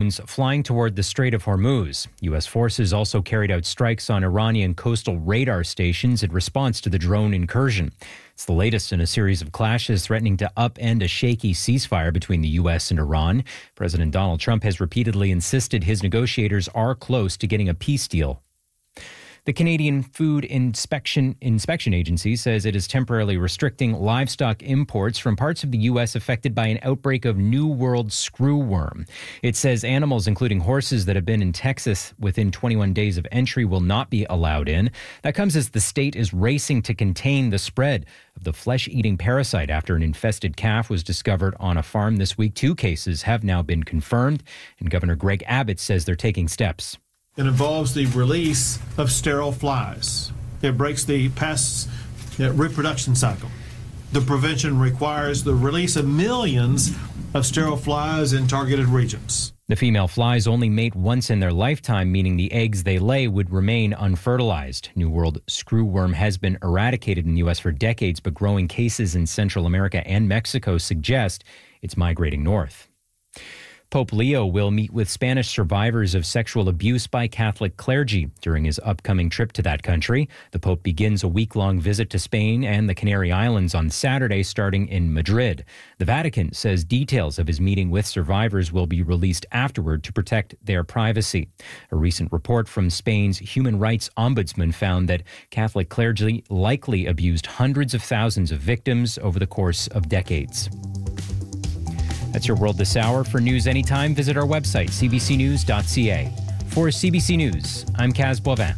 drones flying toward the Strait of Hormuz. U.S. forces also carried out strikes on Iranian coastal radar stations in response to the drone incursion. It's the latest in a series of clashes threatening to upend a shaky ceasefire between the U.S. and Iran. President Donald Trump has repeatedly insisted his negotiators are close to getting a peace deal. The Canadian Food Inspection Agency says it is temporarily restricting livestock imports from parts of the U.S. affected by an outbreak of New World screwworm. It says animals, including horses that have been in Texas within 21 days of entry, will not be allowed in. That comes as the state is racing to contain the spread of the flesh-eating parasite after an infested calf was discovered on a farm this week. 2 cases have now been confirmed, and Governor Greg Abbott says they're taking steps. It involves the release of sterile flies. It breaks the pest's reproduction cycle. The prevention requires the release of millions of sterile flies in targeted regions. The female flies only mate once in their lifetime, meaning the eggs they lay would remain unfertilized. New World screwworm has been eradicated in the U.S. for decades, but growing cases in Central America and Mexico suggest it's migrating north. Pope Leo will meet with Spanish survivors of sexual abuse by Catholic clergy during his upcoming trip to that country. The Pope begins a week-long visit to Spain and the Canary Islands on Saturday, starting in Madrid. The Vatican says details of his meeting with survivors will be released afterward to protect their privacy. A recent report from Spain's human rights ombudsman found that Catholic clergy likely abused hundreds of thousands of victims over the course of decades. That's your World This Hour. For news anytime, visit our website, cbcnews.ca. For CBC News, I'm Kaz Boivin.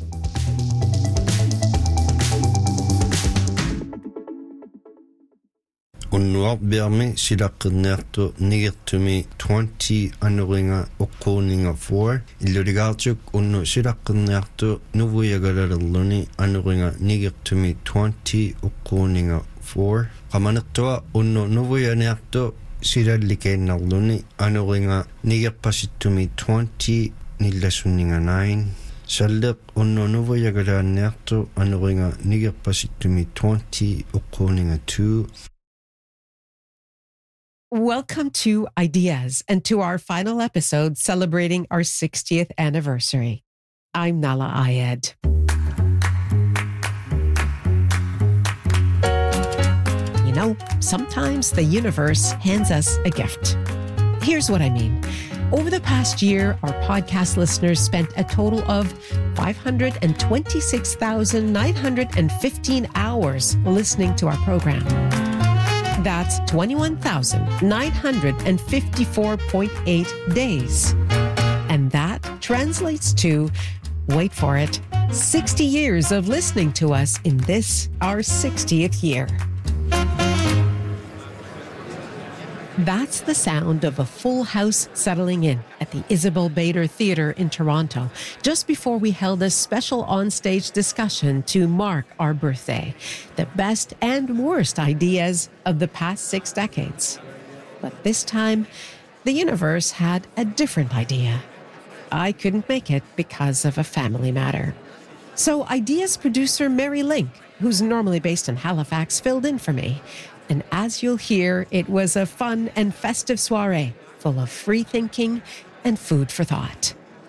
Unnuaq biarmi silaqqinnniartu nigirtumi 20 anuringa uqquuninga 4 illurigaartuk unnu silaqqinnniartu nuvuyagalalерлuni anuringa nigirtumi 20 uqquuninga 4 qamanertua unnu nuvuyaniartu Sirallikeennerluni anuringa nigerpasittumi 20 nillassunninga 9 salleq unnunuvuyagalaanniartu anuringa nigerpasittumi 20 uqquuninga 2. Welcome to Ideas and to our final episode celebrating our 60th anniversary. I'm Nala Ayed. Sometimes the universe hands us a gift. Here's what I mean. Over the past year, our podcast listeners spent a total of 526,915 hours listening to our program. That's 21,954.8 days. And that translates to, wait for it, 60 years of listening to us in this, our 60th year. That's the sound of a full house settling in at the Isabel Bader Theatre in Toronto, just before we held a special onstage discussion to mark our birthday, the best and worst ideas of the past 6 decades. But this time, the universe had a different idea. I couldn't make it because of a family matter. So Ideas producer Mary Link, who's normally based in Halifax, filled in for me. And as you'll hear, it was a fun and festive soiree full of free thinking and food for thought.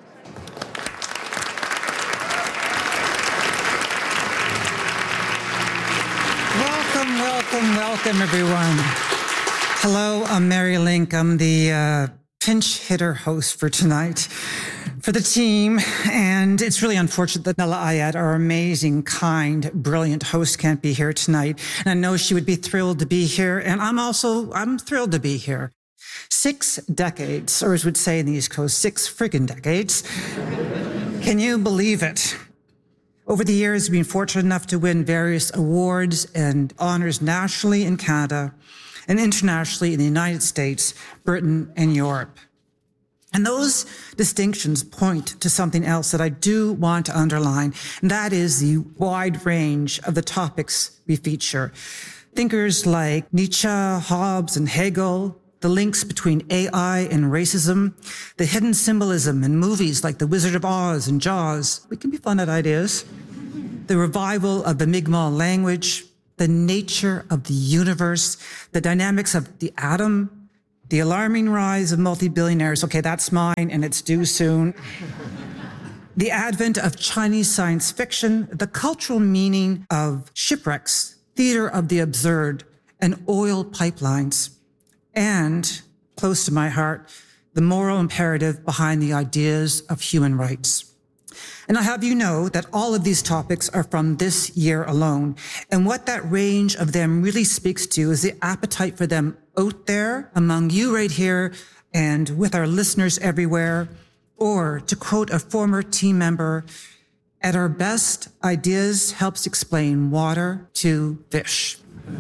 Welcome, everyone. Hello, I'm Mary Link. I'm the pinch hitter host for tonight for the team, and it's really unfortunate that Nala Ayed, our amazing, kind, brilliant host, can't be here tonight. And I know she would be thrilled to be here, and I'm thrilled to be here. 6 decades, or as we'd say in the East Coast, 6 friggin' decades. Can you believe it? Over the years, we've been fortunate enough to win various awards and honors nationally in Canada and internationally in the United States, Britain, and Europe. And those distinctions point to something else that I do want to underline, and that is the wide range of the topics we feature. Thinkers like Nietzsche, Hobbes, and Hegel, the links between AI and racism, the hidden symbolism in movies like The Wizard of Oz and Jaws. We can be fun at ideas. The revival of the Mi'kmaq language, the nature of the universe, the dynamics of the atom, The alarming rise of multi-billionaires. Okay, that's mine and it's due soon. The advent of Chinese science fiction, the cultural meaning of shipwrecks, theater of the absurd, and oil pipelines. And, close to my heart, the moral imperative behind the ideas of human rights. And I have you know that all of these topics are from this year alone. And what that range of them really speaks to is the appetite for them out there among you right here and with our listeners everywhere. Or to quote a former team member, at our best, ideas helps explain water to fish.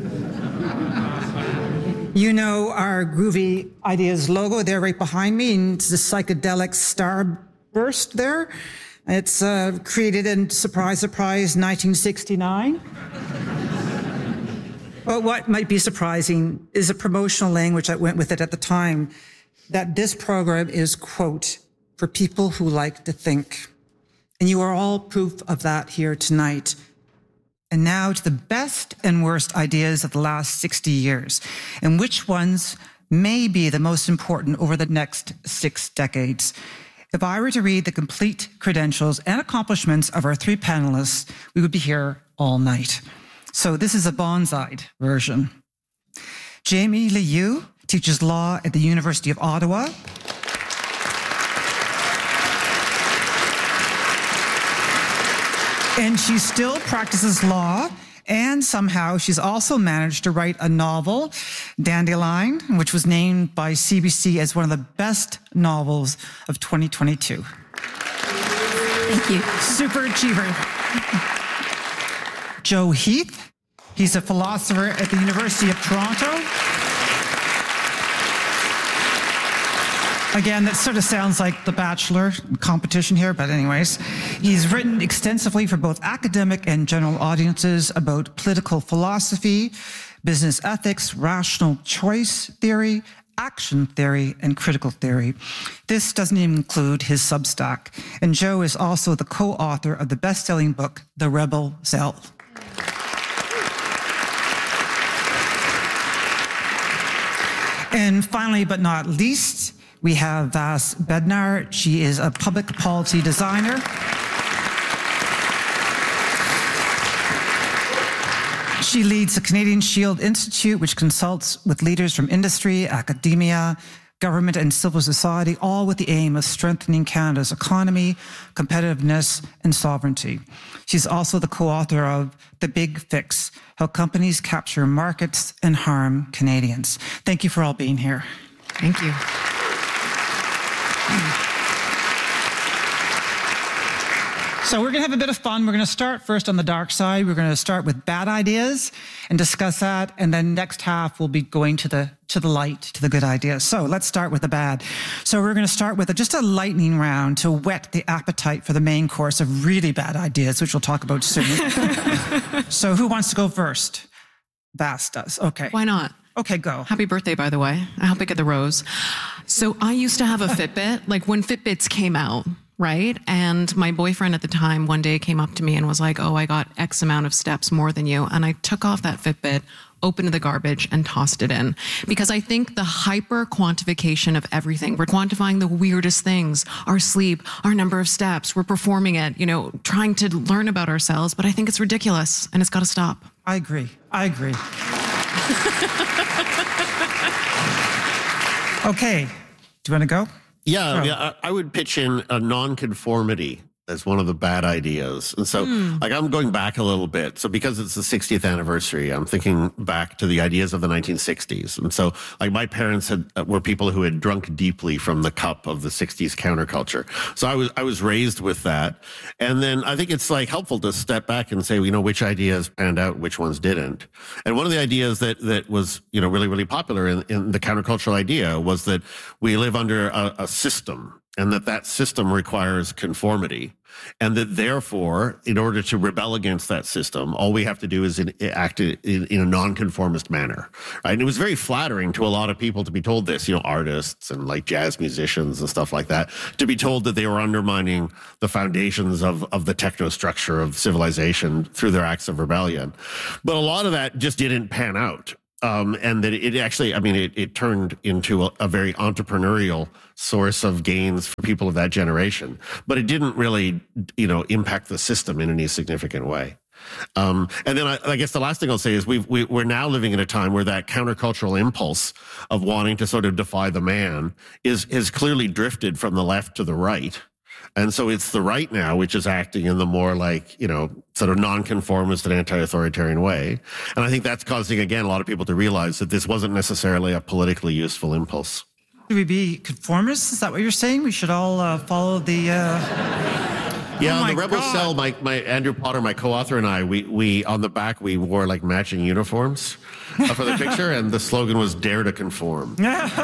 You know our Groovy Ideas logo there right behind me, and it's the psychedelic starburst there. It's created in, surprise, surprise, 1969. Well, what might be surprising is a promotional language that went with it at the time, that this program is, quote, for people who like to think. And you are all proof of that here tonight. And now to the best and worst ideas of the last 60 years, and which ones may be the most important over the next 6 decades. If I were to read the complete credentials and accomplishments of our 3 panelists, we would be here all night. So this is a bonsai version. Jamie Liu teaches law at the University of Ottawa. And she still practices law, and somehow she's also managed to write a novel, Dandelion, which was named by CBC as one of the best novels of 2022. Thank you. Super achiever. Joe Heath, he's a philosopher at the University of Toronto. Again, that sort of sounds like the Bachelor competition here, but anyways. He's written extensively for both academic and general audiences about political philosophy, business ethics, rational choice theory, action theory, and critical theory. This doesn't even include his Substack. And Joe is also the co-author of the best-selling book, The Rebel Cell. And finally, but not least, we have Vas Bednar. She is a public policy designer. She leads the Canadian Shield Institute, which consults with leaders from industry, academia, government, and civil society, all with the aim of strengthening Canada's economy, competitiveness, and sovereignty. She's also the co-author of The Big Fix, How Companies Capture Markets and Harm Canadians. Thank you for all being here. Thank you. So we're going to have a bit of fun. We're going to start first on the dark side. We're going to start with bad ideas and discuss that. And then next half, we'll be going to the light, to the good ideas. So let's start with the bad. So we're going to start with just a lightning round to whet the appetite for the main course of really bad ideas, which we'll talk about soon. So who wants to go first? Vas does. Okay. Why not? Okay, go. Happy birthday, by the way. I hope I get the rose. So I used to have a Fitbit, like when Fitbits came out, right? And my boyfriend at the time one day came up to me and was like, oh, I got X amount of steps more than you. And I took off that Fitbit, opened the garbage, and tossed it in. Because I think the hyper quantification of everything, we're quantifying the weirdest things, our sleep, our number of steps, we're performing it, you know, trying to learn about ourselves. But I think it's ridiculous and it's got to stop. I agree. Okay, do you want to go? Yeah, I would pitch in a nonconformity as one of the bad ideas. And so, like, I'm going back a little bit. So because it's the 60th anniversary, I'm thinking back to the ideas of the 1960s. And so, like, my parents were people who had drunk deeply from the cup of the 60s counterculture. So I was raised with that. And then I think it's, like, helpful to step back and say, you know, which ideas panned out, which ones didn't. And one of the ideas that was, you know, really, really popular in the countercultural idea was that we live under a system, and that system requires conformity. And that therefore, in order to rebel against that system, all we have to do is act in a nonconformist manner. Right? And it was very flattering to a lot of people to be told this, you know, artists and like jazz musicians and stuff like that, to be told that they were undermining the foundations of the technostructure of civilization through their acts of rebellion. But a lot of that just didn't pan out. And that it actually, I mean, it turned into a very entrepreneurial source of gains for people of that generation. But it didn't really, impact the system in any significant way. And then I guess the last thing I'll say is we're now living in a time where that countercultural impulse of wanting to sort of defy the man has clearly drifted from the left to the right. And so it's the right now, which is acting in the more like, sort of nonconformist and anti-authoritarian way. And I think that's causing, again, a lot of people to realize that this wasn't necessarily a politically useful impulse. Should we be conformists? Is that what you're saying? We should all follow the... Yeah, the Rebel Cell, my Andrew Potter, my co-author, and I, we on the back, we wore like matching uniforms for the picture, and the slogan was "Dare to Conform."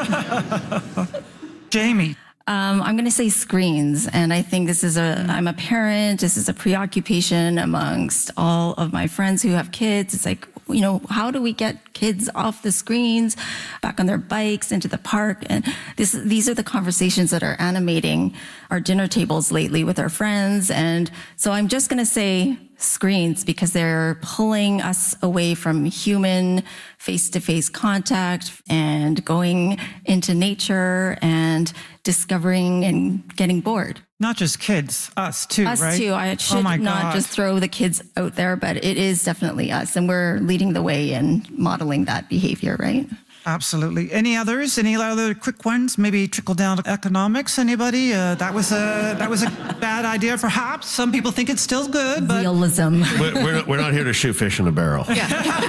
Jamie. I'm going to say screens. And I think I'm a parent. This is a preoccupation amongst all of my friends who have kids. It's like, how do we get kids off the screens, back on their bikes, into the park? And these are the conversations that are animating our dinner tables lately with our friends. And so I'm just going to say screens because they're pulling us away from human face-to-face contact and going into nature and discovering and getting bored. Not just kids, us too, right? Us too. I should not just throw the kids out there, but it is definitely us. And we're leading the way in modeling that behavior, right? Absolutely. Any others? Any other quick ones? Maybe trickle down to economics? Anybody? That was a bad idea, perhaps. Some people think it's still good, but realism. We're not here to shoot fish in a barrel. Yeah.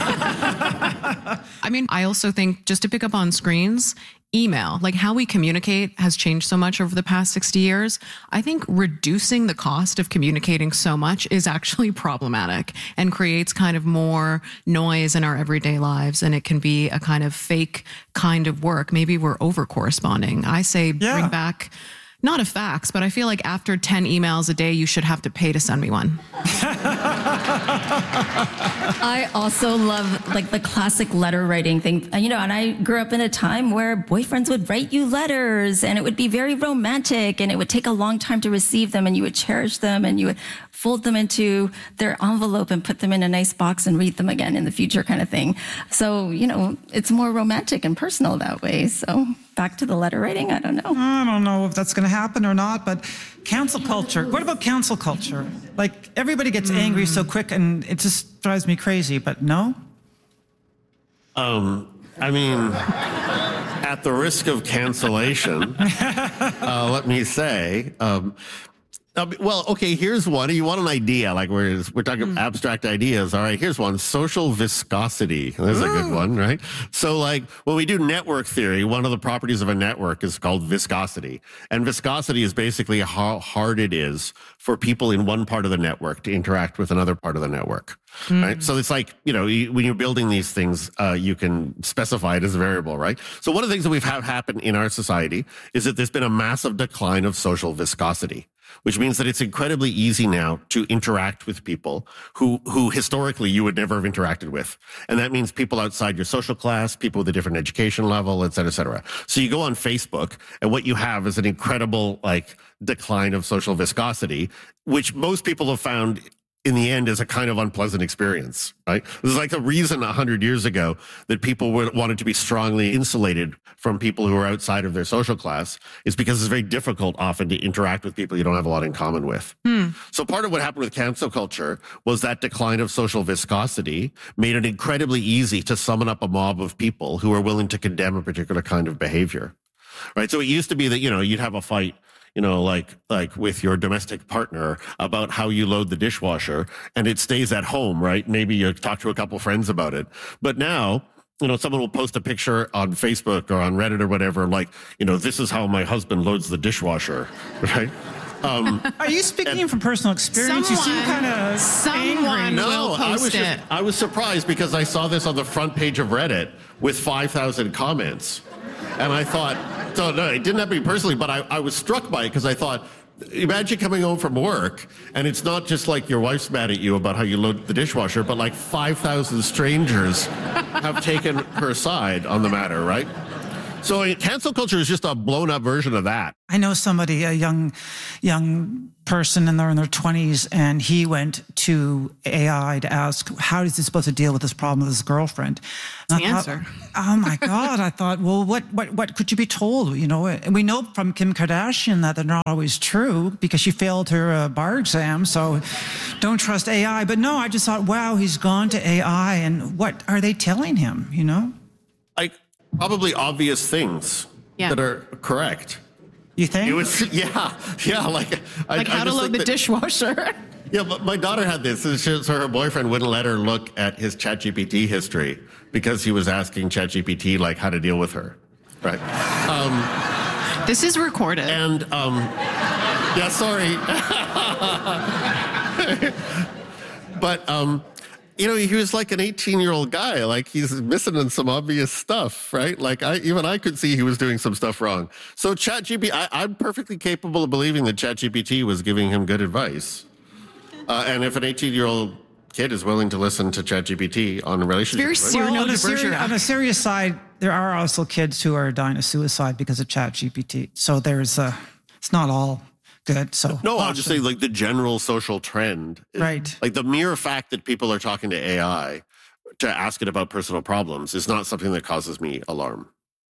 I mean, I also think, just to pick up on screens, email, like how we communicate has changed so much over the past 60 years. I think reducing the cost of communicating so much is actually problematic and creates kind of more noise in our everyday lives. And it can be a kind of fake kind of work. Maybe we're over corresponding. I say bring back, not a fax, but I feel like after 10 emails a day, you should have to pay to send me one. I also love like the classic letter writing thing, and I grew up in a time where boyfriends would write you letters and it would be very romantic and it would take a long time to receive them and you would cherish them and you would fold them into their envelope and put them in a nice box and read them again in the future kind of thing. So, it's more romantic and personal that way. So back to the letter writing, I don't know. I don't know if that's going to happen or not, but cancel culture. What about cancel culture? Like, everybody gets angry so quick and it just drives me crazy, but no? I mean, at the risk of cancellation, let me say, well, okay, here's one. You want an idea, like we're talking abstract ideas. All right, here's one. Social viscosity. There's a good one, right? So like when we do network theory, one of the properties of a network is called viscosity. And viscosity is basically how hard it is for people in one part of the network to interact with another part of the network. Right. So it's like, when you're building these things, you can specify it as a variable, right? So one of the things that we've had happen in our society is that there's been a massive decline of social viscosity, which means that it's incredibly easy now to interact with people who historically you would never have interacted with. And that means people outside your social class, people with a different education level, et cetera, et cetera. So you go on Facebook and what you have is an incredible decline of social viscosity, which most people have found in the end is a kind of unpleasant experience, right? This is like the reason 100 years ago that people wanted to be strongly insulated from people who are outside of their social class is because it's very difficult often to interact with people you don't have a lot in common with. So part of what happened with cancel culture was that decline of social viscosity made it incredibly easy to summon up a mob of people who are willing to condemn a particular kind of behavior, right? So it used to be that, you'd have a fight, like with your domestic partner about how you load the dishwasher and it stays at home, right? Maybe you talk to a couple friends about it. But now, someone will post a picture on Facebook or on Reddit or whatever, like, this is how my husband loads the dishwasher, right? Are you speaking from personal experience? You seem kind of someone will post it. I was surprised because I saw this on the front page of Reddit with 5,000 comments. And I thought, so no, it didn't happen to me personally, but I was struck by it because I thought, imagine coming home from work and it's not just like your wife's mad at you about how you load the dishwasher, but like 5,000 strangers have taken her side on the matter, right? So cancel culture is just a blown up version of that. I know somebody, a young person in their 20s, and he went to AI to ask, how is he supposed to deal with this problem with his girlfriend? The answer. Oh my God. I thought, well, what could you be told? You know, and we know from Kim Kardashian that they're not always true because she failed her bar exam. So don't trust AI. But no, I just thought, wow, he's gone to AI, and what are they telling him, you know? Like, probably obvious things that are correct. You think? It was, yeah. Like how to load the dishwasher. Yeah, but my daughter had this, so her boyfriend wouldn't let her look at his ChatGPT history because he was asking ChatGPT like how to deal with her, right? This is recorded. And yeah, sorry. But you know, he was like an 18-year-old guy. Like, he's missing in some obvious stuff, right? Like, even I could see he was doing some stuff wrong. So ChatGPT, I'm perfectly capable of believing that ChatGPT was giving him good advice. And if an 18-year-old kid is willing to listen to ChatGPT on a relationship, very serious. On a serious side, there are also kids who are dying of suicide because of ChatGPT. So it's not all good. So no, I'm just saying, like, the general social trend, right? Like, the mere fact that people are talking to AI to ask it about personal problems is not something that causes me alarm.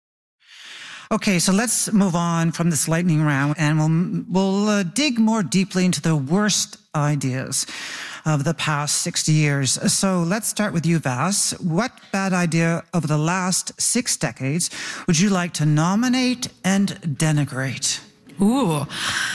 Okay, so let's move on from this lightning round, and we'll dig more deeply into the worst ideas of the past 60 years. So let's start with you, Vas. What bad idea of the last 6 decades would you like to nominate and denigrate? Ooh,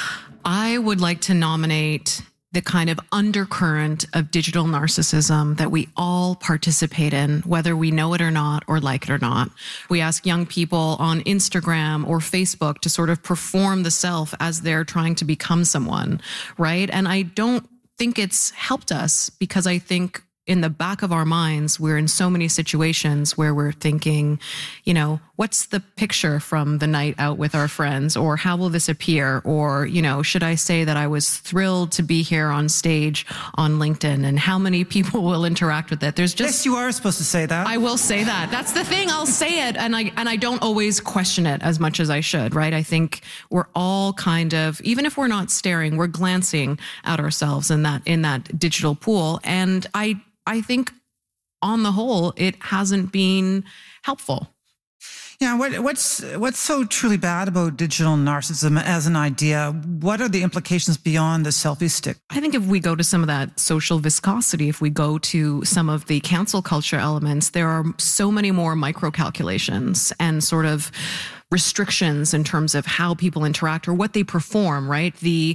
I would like to nominate the kind of undercurrent of digital narcissism that we all participate in, whether we know it or not, or like it or not. We ask young people on Instagram or Facebook to sort of perform the self as they're trying to become someone, right? And I don't think it's helped us, because I think in the back of our minds, we're in so many situations where we're thinking, you know, what's the picture from the night out with our friends? Or how will this appear? Or, you know, should I say that I was thrilled to be here on stage on LinkedIn, and how many people will interact with it? There's just... Yes, you are supposed to say that. I will say that. That's the thing. I'll say it. And I don't always question it as much as I should, right? I think we're all kind of, even if we're not staring, we're glancing at ourselves in that digital pool. And I think on the whole, it hasn't been helpful. Yeah, what's so truly bad about digital narcissism as an idea? What are the implications beyond the selfie stick? I think if we go to some of that social viscosity, if we go to some of the cancel culture elements, there are so many more micro calculations and sort of restrictions in terms of how people interact or what they perform, right? The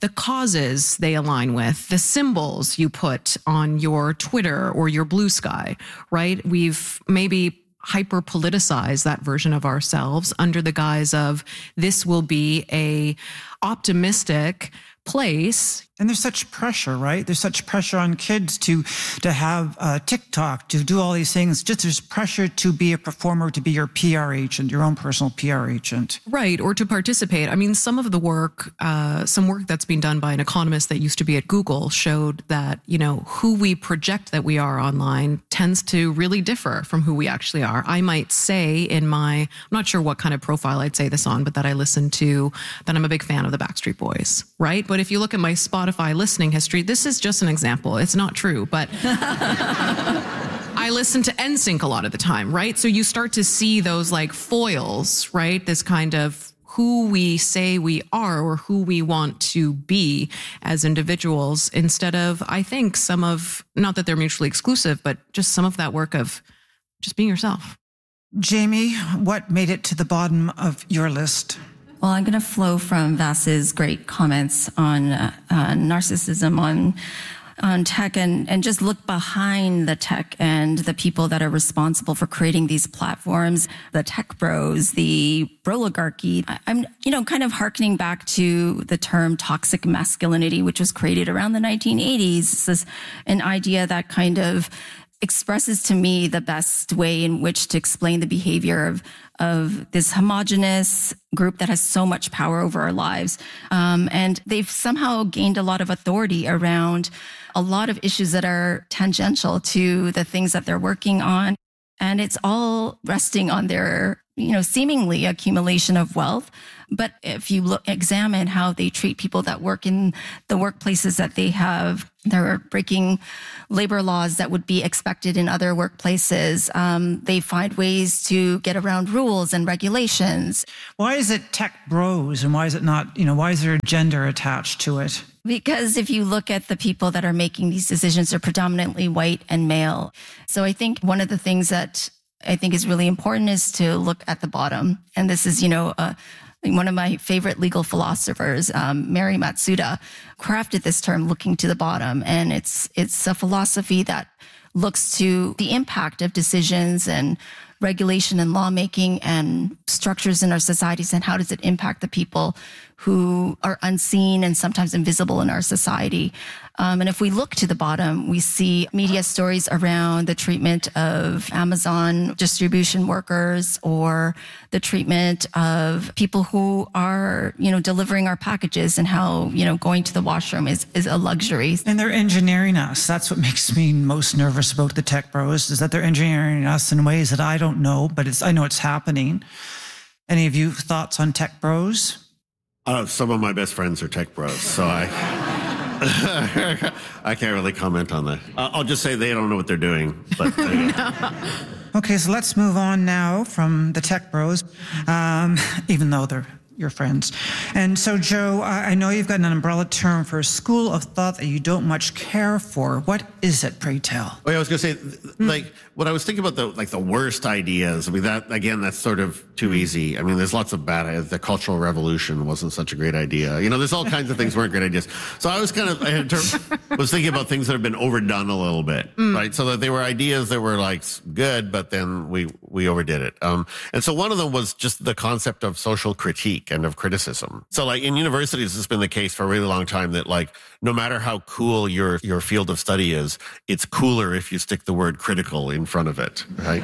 causes they align with, the symbols you put on your Twitter or your Blue Sky, right? We've maybe hyper politicized that version of ourselves under the guise of this will be a optimistic place. And there's such pressure, right? There's such pressure on kids to have TikTok, to do all these things. Just there's pressure to be a performer, to be your PR agent, your own personal PR agent. Right, or to participate. I mean, some of the work, some work that's been done by an economist that used to be at Google showed that, you know, who we project that we are online tends to really differ from who we actually are. I might say I'm not sure what kind of profile I'd say this on, but that I listen to, that I'm a big fan of the Backstreet Boys, right? But if you look at my Spotify listening history, this is just an example. It's not true, but I listen to NSYNC a lot of the time, right? So you start to see those like foils, right? This kind of who we say we are or who we want to be as individuals, instead of, I think, some of, not that they're mutually exclusive, but just some of that work of just being yourself. Jamie, what made it to the bottom of your list? Well, I'm going to flow from Vas's great comments on narcissism on tech and just look behind the tech and the people that are responsible for creating these platforms, the tech bros, the broligarchy. I'm, kind of hearkening back to the term toxic masculinity, which was created around the 1980s. This is an idea that kind of expresses to me the best way in which to explain the behavior of this homogenous group that has so much power over our lives. And they've somehow gained a lot of authority around a lot of issues that are tangential to the things that they're working on. And it's all resting on their seemingly accumulation of wealth. But if you examine how they treat people that work in the workplaces that they have, they're breaking labor laws that would be expected in other workplaces. They find ways to get around rules and regulations. Why is it tech bros and why is it not, why is there a gender attached to it? Because if you look at the people that are making these decisions, they're predominantly white and male. So I think one of the things that I think is really important is to look at the bottom. And this is, one of my favorite legal philosophers, Mary Matsuda, crafted this term, looking to the bottom. And it's a philosophy that looks to the impact of decisions and regulation and lawmaking and structures in our societies, and how does it impact the people who are unseen and sometimes invisible in our society. And if we look to the bottom, we see media stories around the treatment of Amazon distribution workers, or the treatment of people who are, delivering our packages, and how, going to the washroom is a luxury. And they're engineering us. That's what makes me most nervous about the tech bros, is that they're engineering us in ways that I don't know, but I know it's happening. Any of you thoughts on tech bros? Some of my best friends are tech bros, so I can't really comment on that. I'll just say they don't know what they're doing. But Okay, so let's move on now from the tech bros, even though they're your friends. And so, Joe, I know you've got an umbrella term for a school of thought that you don't much care for. What is it, pray tell? Oh, yeah, I was going to say, when I was thinking about the worst ideas, that's sort of too easy. I mean, there's lots of bad ideas. The Cultural Revolution wasn't such a great idea. There's all kinds of things weren't great ideas. So I was was thinking about things that have been overdone a little bit, right? So that they were ideas that were good, but then we overdid it. And so one of them was just the concept of social critique and of criticism. So in universities, it's been the case for a really long time that no matter how cool your field of study is, it's cooler if you stick the word critical in front of it, right?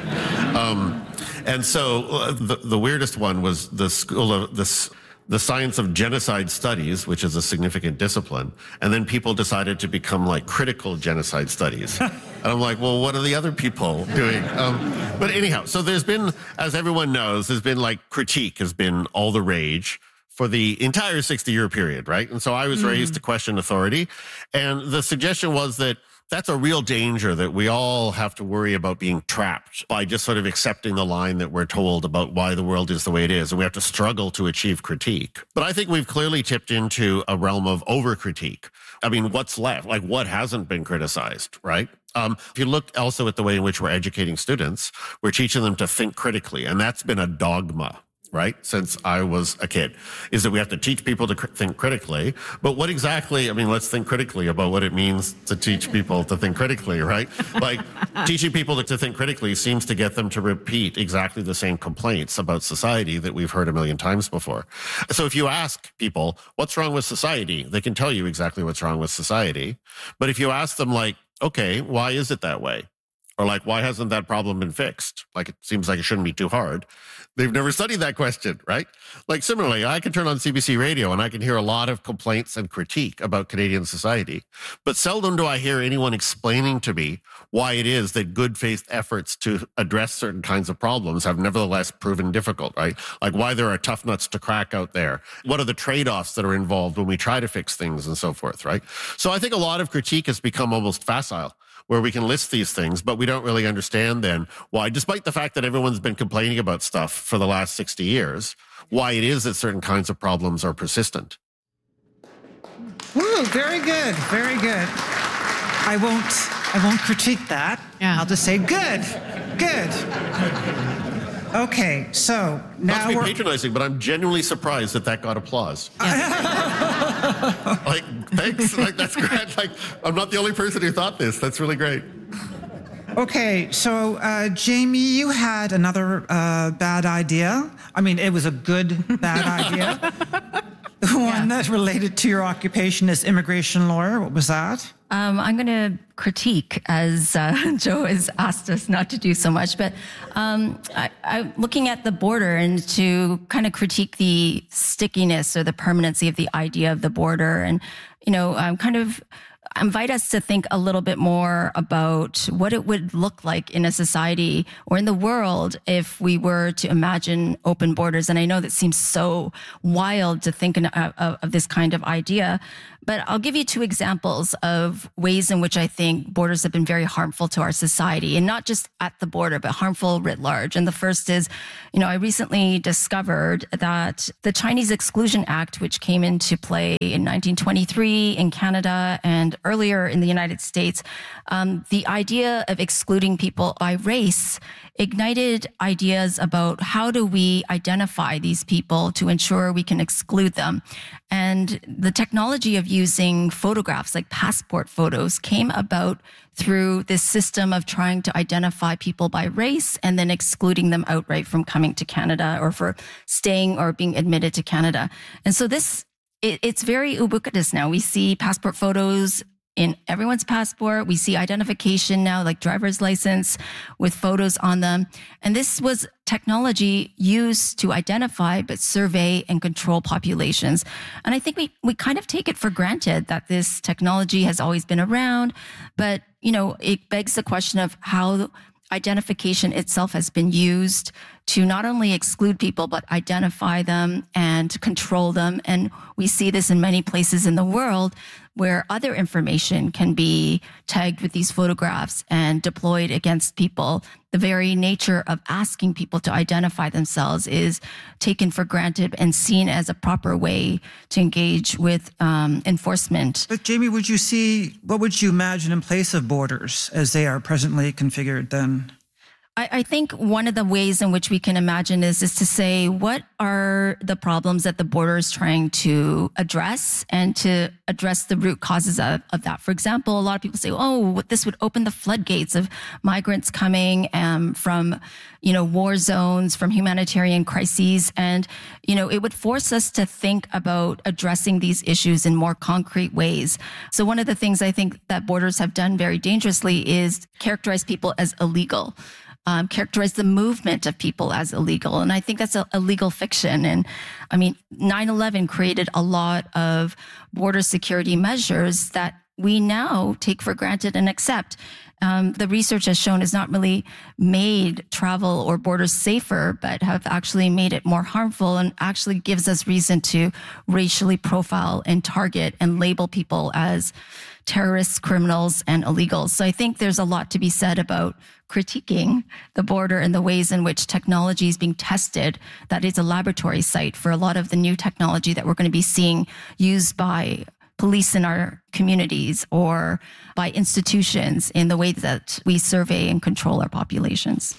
And so the weirdest one was the school of the science of genocide studies, which is a significant discipline. And then people decided to become critical genocide studies. And I'm like, well, what are the other people doing? But anyhow, so there's been, as everyone knows, critique has been all the rage for the entire 60-year period, right? And so I was raised to question authority. And the suggestion was that that's a real danger, that we all have to worry about being trapped by just sort of accepting the line that we're told about why the world is the way it is. And we have to struggle to achieve critique. But I think we've clearly tipped into a realm of over-critique. I mean, what's left? What hasn't been criticized, right? If you look also at the way in which we're educating students, we're teaching them to think critically. And that's been a dogma, right, since I was a kid, is that we have to teach people to think critically. But what exactly, let's think critically about what it means to teach people to think critically, right? Teaching people to think critically seems to get them to repeat exactly the same complaints about society that we've heard a million times before. So if you ask people, what's wrong with society? They can tell you exactly what's wrong with society. But if you ask them okay, why is it that way? Or why hasn't that problem been fixed? It seems like it shouldn't be too hard. They've never studied that question, right? Similarly, I can turn on CBC radio and I can hear a lot of complaints and critique about Canadian society. But seldom do I hear anyone explaining to me why it is that good faith efforts to address certain kinds of problems have nevertheless proven difficult, right? Why there are tough nuts to crack out there. What are the trade-offs that are involved when we try to fix things and so forth, right? So I think a lot of critique has become almost facile, where we can list these things, but we don't really understand then why, despite the fact that everyone's been complaining about stuff for the last 60 years, why it is that certain kinds of problems are persistent. Woo, very good, very good. I won't critique that. Yeah. I'll just say good. Okay, so now not to be patronizing, but I'm genuinely surprised that got applause. Thanks. That's great. I'm not the only person who thought this. That's really great. Okay, so Jamie, you had another bad idea. It was a good bad idea. The one that related to your occupation as immigration lawyer. What was that? I'm going to critique, as Joe has asked us not to do so much, but I'm looking at the border and to kind of critique the stickiness or the permanency of the idea of the border. And, I'm kind of invite us to think a little bit more about what it would look like in a society or in the world if we were to imagine open borders. And I know that seems so wild to think of this kind of idea, but I'll give you two examples of ways in which I think borders have been very harmful to our society, and not just at the border, but harmful writ large. And the first is, I recently discovered that the Chinese Exclusion Act, which came into play in 1923 in Canada and earlier in the United States, the idea of excluding people by race ignited ideas about how do we identify these people to ensure we can exclude them. And the technology of using photographs like passport photos came about through this system of trying to identify people by race and then excluding them outright from coming to Canada or for staying or being admitted to Canada. And so it's very ubiquitous now. We see passport photos in everyone's passport. We see identification now, like driver's license with photos on them. And this was technology used to identify, but survey and control populations. And I think we kind of take it for granted that this technology has always been around, but, it begs the question of how identification itself has been used to not only exclude people, but identify them and control them. And we see this in many places in the world where other information can be tagged with these photographs and deployed against people. The very nature of asking people to identify themselves is taken for granted and seen as a proper way to engage with enforcement. But Jamie, what would you imagine in place of borders as they are presently configured then? I think one of the ways in which we can imagine is to say, what are the problems that the border is trying to address and to address the root causes of that? For example, a lot of people say, this would open the floodgates of migrants coming from, war zones, from humanitarian crises. And, it would force us to think about addressing these issues in more concrete ways. So one of the things I think that borders have done very dangerously is characterize people as illegal. Characterize the movement of people as illegal. And I think that's a legal fiction. And 9/11 created a lot of border security measures that we now take for granted and accept. The research has shown has not really made travel or borders safer, but have actually made it more harmful and actually gives us reason to racially profile and target and label people as terrorists, criminals, and illegals. So I think there's a lot to be said about critiquing the border and the ways in which technology is being tested. That is a laboratory site for a lot of the new technology that we're going to be seeing used by police in our communities or by institutions in the way that we survey and control our populations.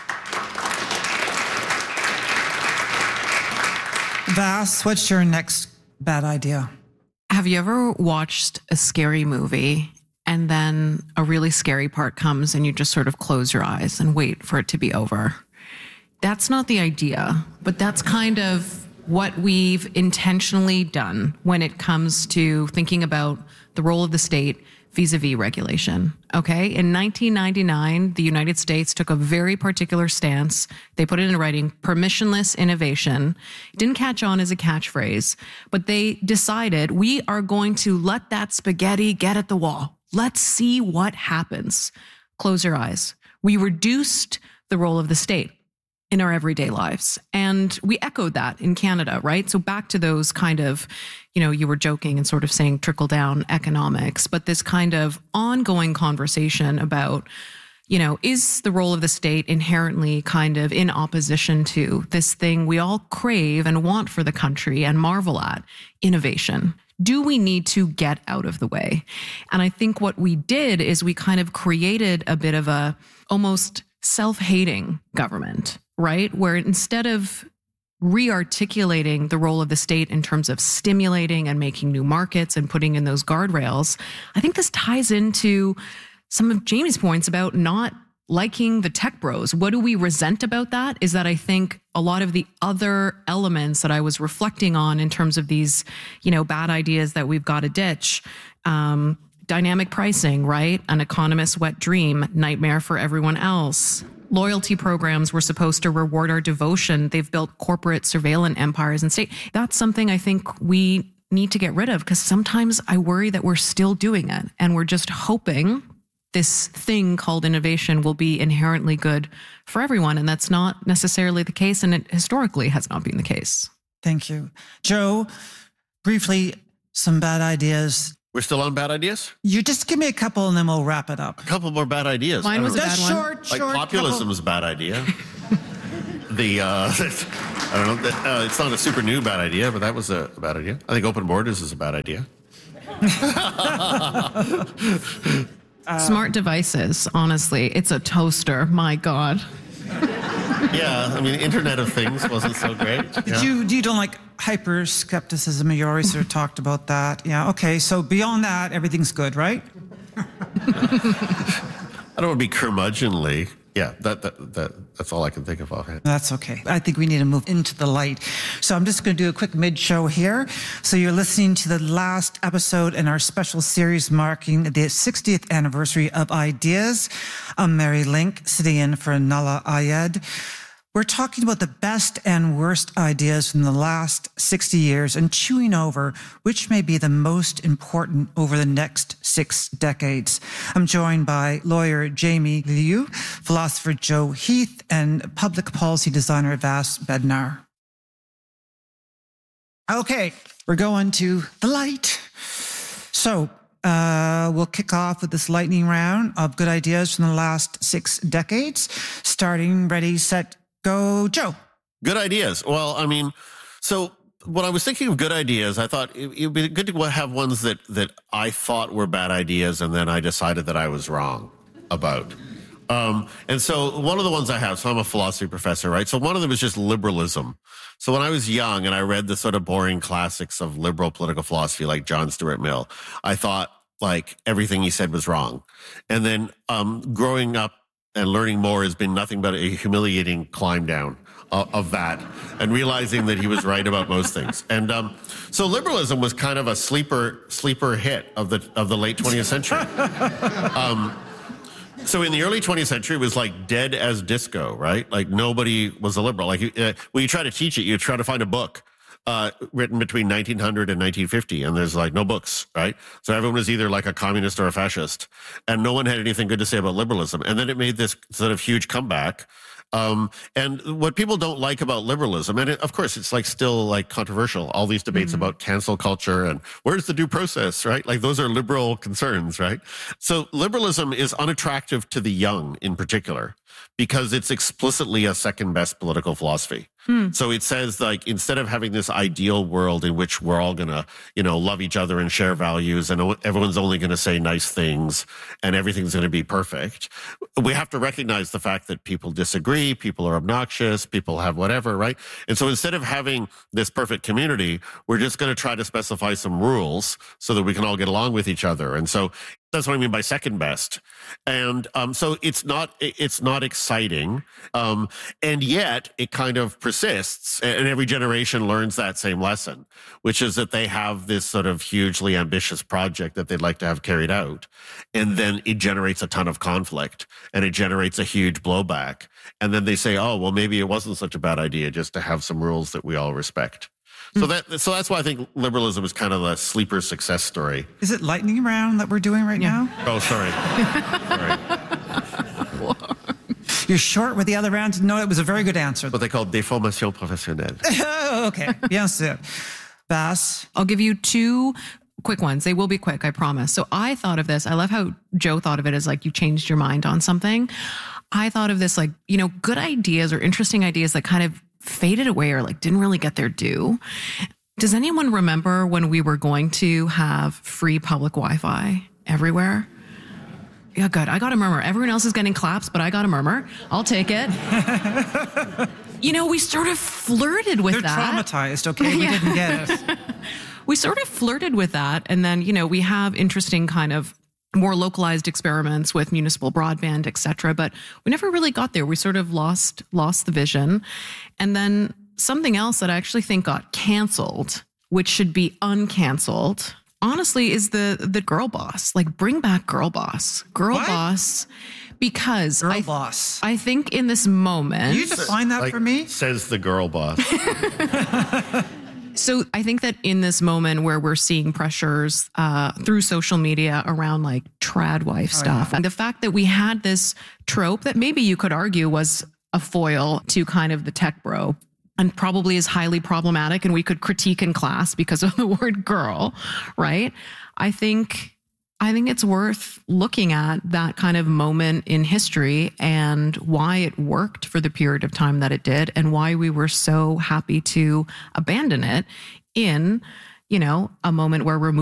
Vas, what's your next bad idea? Have you ever watched a scary movie and then a really scary part comes and you just sort of close your eyes and wait for it to be over? That's not the idea, but that's kind of what we've intentionally done when it comes to thinking about the role of the state vis-a-vis regulation. Okay. In 1999, the United States took a very particular stance. They put it in writing, permissionless innovation. It didn't catch on as a catchphrase, but they decided we are going to let that spaghetti get at the wall. Let's see what happens. Close your eyes. We reduced the role of the state in our everyday lives. And we echoed that in Canada, right? So back to those kind of, you were joking and sort of saying trickle down economics, but this kind of ongoing conversation about, is the role of the state inherently kind of in opposition to this thing we all crave and want for the country and marvel at, innovation? Do we need to get out of the way? And I think what we did is we kind of created a bit of a almost self-hating government, right? Where instead of re-articulating the role of the state in terms of stimulating and making new markets and putting in those guardrails, I think this ties into some of Jamie's points about not liking the tech bros. What do we resent about that is that I think a lot of the other elements that I was reflecting on in terms of these, bad ideas that we've got to ditch, dynamic pricing, right? An economist's wet dream, nightmare for everyone else. Loyalty programs were supposed to reward our devotion. They've built corporate surveillance empires and state. That's something I think we need to get rid of, because sometimes I worry that we're still doing it and we're just hoping this thing called innovation will be inherently good for everyone. And that's not necessarily the case. And it historically has not been the case. Thank you. Joe, briefly, some bad ideas. We're still on bad ideas? You just give me a couple and then we'll wrap it up. A couple more bad ideas. Mine was a Just bad one. Like populism is a bad idea. I don't know. It's not a super new bad idea, but that was a bad idea. I think open borders is a bad idea. Smart devices, honestly. It's a toaster. My God. Yeah, I mean, Internet of Things wasn't so great. Yeah. You don't like hyper skepticism? You already sort of talked about that. Yeah. Okay. So beyond that, everything's good, right? I don't want to be curmudgeonly. Yeah, that's all I can think of offhand. That's okay. I think we need to move into the light. So I'm just going to do a quick mid-show here. So you're listening to the last episode in our special series marking the 60th anniversary of Ideas. I'm Mary Link, sitting in for Nala Ayed. We're talking about the best and worst ideas from the last 60 years and chewing over which may be the most important over the next 6 decades. I'm joined by lawyer Jamie Liu, philosopher Joe Heath, and public policy designer Vas Bednar. Okay, we're going to the light. So we'll kick off with this lightning round of good ideas from the last 6 decades. Starting, ready, set, go, Joe. Good ideas. Well, I mean, so when I was thinking of good ideas, I thought it would be good to have ones that I thought were bad ideas, and then I decided that I was wrong about. And so one of the ones I have, so I'm a philosophy professor, right? So one of them is just liberalism. So when I was young and I read the sort of boring classics of liberal political philosophy like John Stuart Mill, I thought like everything he said was wrong. And then growing up and learning more has been nothing but a humiliating climb down of that, and realizing that he was right about most things. And so liberalism was kind of a sleeper hit of the late 20th century. So in the early 20th century, it was like dead as disco, right? Like nobody was a liberal. Like when you try to teach it, you try to find a book written between 1900 and 1950, and there's like no books, right? So everyone was either like a communist or a fascist, and no one had anything good to say about liberalism. And then it made this sort of huge comeback. And what people don't like about liberalism, and of course it's like still like controversial, all these debates about cancel culture and where's the due process, right? Like those are liberal concerns, right? So liberalism is unattractive to the young in particular because it's explicitly a second best political philosophy. So it says like, instead of having this ideal world in which we're all going to, love each other and share values and everyone's only going to say nice things and everything's going to be perfect, we have to recognize the fact that people disagree, people are obnoxious, people have whatever, right? And so instead of having this perfect community, we're just going to try to specify some rules so that we can all get along with each other. And so that's what I mean by second best. And so it's not exciting. And yet it kind of persists. And every generation learns that same lesson, which is that they have this sort of hugely ambitious project that they'd like to have carried out. And then it generates a ton of conflict and it generates a huge blowback. And then they say, oh, well, maybe it wasn't such a bad idea just to have some rules that we all respect. So that's why I think liberalism is kind of a sleeper success story. Is it lightning round that we're doing right now? Oh, sorry. You're short with the other round. No, it was a very good answer. What they call déformation professionnelle. Oh, okay. Bien sûr. Vas? I'll give you 2 quick ones. They will be quick, I promise. So I thought of this. I love how Joe thought of it as like you changed your mind on something. I thought of this like, good ideas or interesting ideas that kind of faded away or like didn't really get their due. Does anyone remember when we were going to have free public Wi-Fi everywhere? Yeah, good. I got a murmur. Everyone else is getting claps, but I got a murmur. I'll take it. We sort of flirted with that. They're traumatized, okay? We didn't get it. We sort of flirted with that. And then, we have interesting kind of more localized experiments with municipal broadband, et cetera. But we never really got there. We sort of lost the vision. And then something else that I actually think got canceled, which should be uncanceled, honestly, is the girl boss. Like, bring back girl boss. Girl boss. Because boss. I think in this moment... Can you define that for me? Says the girl boss. So I think that in this moment where we're seeing pressures through social media around like trad wife stuff, and the fact that we had this trope that maybe you could argue was a foil to kind of the tech bro and probably is highly problematic and we could critique in class because of the word girl, right? I think it's worth looking at that kind of moment in history and why it worked for the period of time that it did and why we were so happy to abandon it in, a moment where we're moving